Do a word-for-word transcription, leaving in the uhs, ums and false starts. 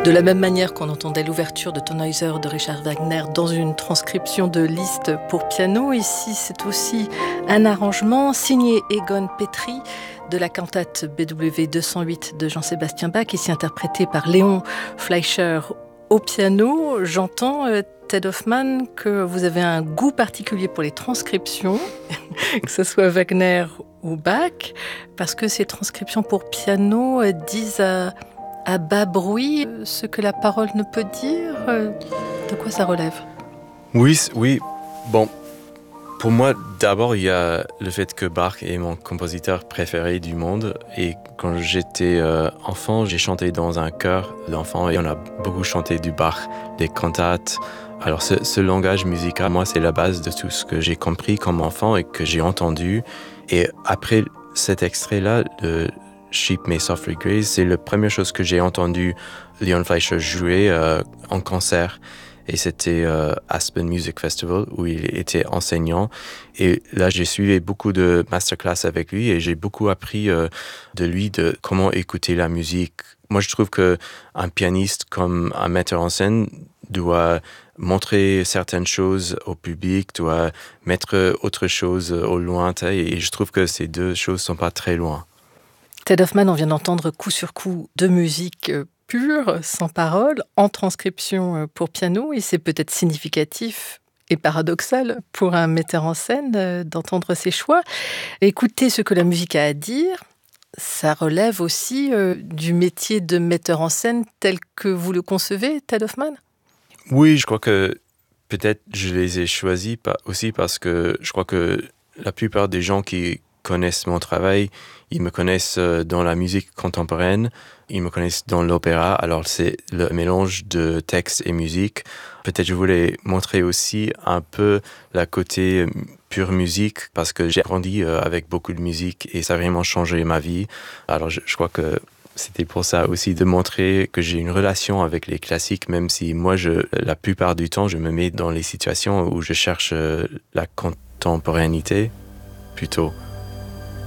De la même manière qu'on entendait l'ouverture de Tannhäuser de Richard Wagner dans une transcription de Liszt pour piano, ici c'est aussi un arrangement signé Egon Petri de la cantate B W deux cent huit de Jean-Sébastien Bach, ici interprétée par Léon Fleischer au piano. J'entends, euh, Ted Hoffmann, que vous avez un goût particulier pour les transcriptions, que ce soit Wagner ou Bach, parce que ces transcriptions pour piano euh, disent à, à bas bruit ce que la parole ne peut dire. De quoi ça relève ? Oui, oui. Bon, pour moi, d'abord, il y a le fait que Bach est mon compositeur préféré du monde. Et quand j'étais euh, enfant, j'ai chanté dans un chœur d'enfants et on a beaucoup chanté du Bach, des cantates. Alors ce, ce langage musical, moi, c'est la base de tout ce que j'ai compris comme enfant et que j'ai entendu. Et après cet extrait-là, de Sheep May Softly Graze, c'est la première chose que j'ai entendu Léon Fleischer jouer euh, en concert. Et c'était euh, Aspen Music Festival où il était enseignant. Et là, j'ai suivi beaucoup de masterclass avec lui et j'ai beaucoup appris euh, de lui de comment écouter la musique. Moi, je trouve qu'un pianiste comme un metteur en scène doit montrer certaines choses au public, doit mettre autre chose au lointain. Et je trouve que ces deux choses ne sont pas très loin. Ted Hoffmann, on vient d'entendre coup sur coup de musique pure, sans parole, en transcription pour piano, et c'est peut-être significatif et paradoxal pour un metteur en scène d'entendre ses choix. Écouter ce que la musique a à dire, ça relève aussi du métier de metteur en scène tel que vous le concevez, Ted Hoffmann ? Oui, je crois que peut-être je les ai choisis aussi parce que je crois que la plupart des gens qui connaissent mon travail, ils me connaissent dans la musique contemporaine, ils me connaissent dans l'opéra, alors c'est le mélange de texte et musique. Peut-être je voulais montrer aussi un peu la côté pure musique, parce que j'ai grandi avec beaucoup de musique et ça a vraiment changé ma vie. Alors je, je crois que c'était pour ça aussi de montrer que j'ai une relation avec les classiques, même si moi, je, la plupart du temps, je me mets dans les situations où je cherche la contemporanéité plutôt.